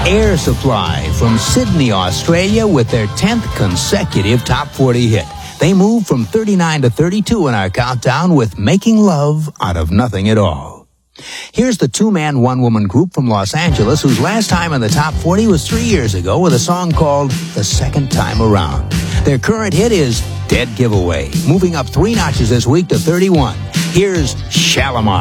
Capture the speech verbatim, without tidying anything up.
Air Supply from Sydney, Australia, with their tenth consecutive top forty hit. They moved from thirty-nine to thirty-two in our countdown with Making Love Out of Nothing at All. Here's the two-man, one-woman group from Los Angeles whose last time in the top forty was three years ago with a song called The Second Time Around. Their current hit is Dead Giveaway, moving up three notches this week to thirty-one. Here's Shalimar.